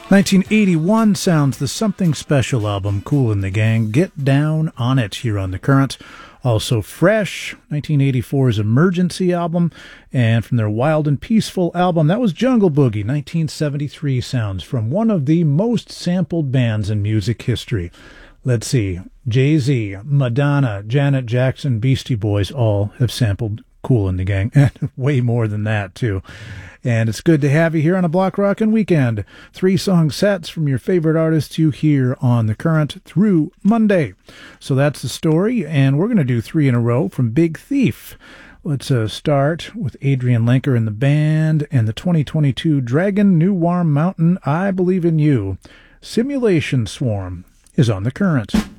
1981 sounds the Something Special album, Kool and the Gang, Get Down on It, here on The Current. Also Fresh, 1984's Emergency album, and from their Wild and Peaceful album, that was Jungle Boogie, 1973 sounds from one of the most sampled bands in music history. Let's see, Jay-Z, Madonna, Janet Jackson, Beastie Boys all have sampled Kool and the Gang, and way more than that, too. And it's good to have you here on a Block Rockin' Weekend. 3-song sets from your favorite artists you hear on The Current through Monday. So that's the story, and we're going to do 3 in a row from Big Thief. Let's start with Adrian Lenker and the band and the 2022 Dragon New Warm Mountain, I Believe in You. Simulation Swarm is on The Current.